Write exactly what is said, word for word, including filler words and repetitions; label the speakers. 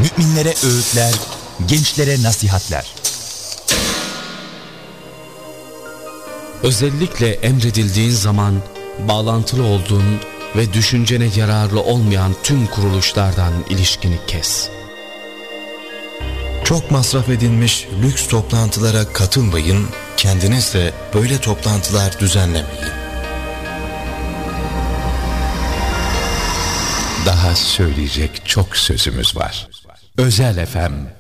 Speaker 1: müminlere öğütler, gençlere nasihatler.
Speaker 2: Özellikle emredildiğin zaman bağlantılı olduğun ve düşüncene yararlı olmayan tüm kuruluşlardan ilişkini kes.
Speaker 3: Çok masraf edilmiş lüks toplantılara katılmayın, kendiniz de böyle toplantılar düzenlemeyin.
Speaker 4: Daha söyleyecek çok sözümüz var. Özel F M